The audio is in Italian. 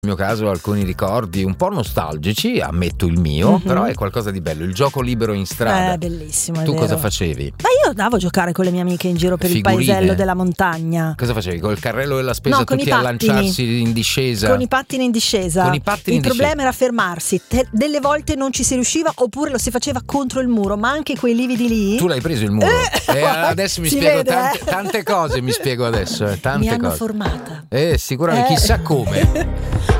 Nel mio caso alcuni ricordi un po' nostalgici, ammetto il mio, però è qualcosa di bello. Il gioco libero in strada. Bellissimo. Tu è cosa vero. facevi? Ma io andavo a giocare con le mie amiche in giro per Figurine. il paesello della montagna. Cosa facevi? Col carrello della spesa No, con tutti i a pattini. lanciarsi in discesa? Con i pattini in discesa. Con i pattini il in problema era fermarsi. Delle volte non ci si riusciva, oppure lo si faceva contro il muro, ma anche quei lividi lì. Tu l'hai preso il muro? Adesso mi si spiego vede, tante cose, mi spiego adesso. Tante mi hanno cose. formata. Sicuramente, chissà come.